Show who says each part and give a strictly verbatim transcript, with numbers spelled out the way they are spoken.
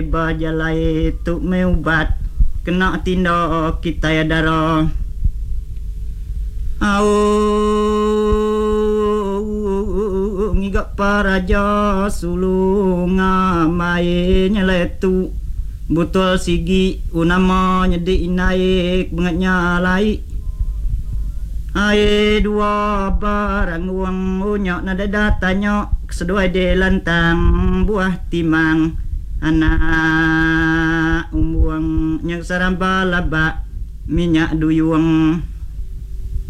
Speaker 1: bajalai tu meubat kena tindak kita ya dara au ngigak paraja sulunga mai nyeletu butul sigi unama nyedi naik bengatnya lai ai dua barang uang unyak nada datanya kesedua de lantang buah timang anak umbuang yang saramba laba minyak duyung